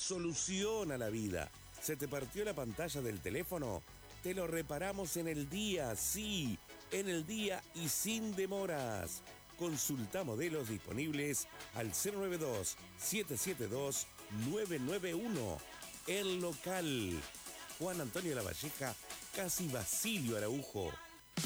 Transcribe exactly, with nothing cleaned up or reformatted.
solución a la vida. ¿Se te partió la pantalla del teléfono? Te lo reparamos en el día, sí, en el día y sin demoras. Consulta modelos disponibles al cero nueve dos, siete siete dos, nueve nueve uno. El local, Juan Antonio Lavalleja, casi Basilio Araujo.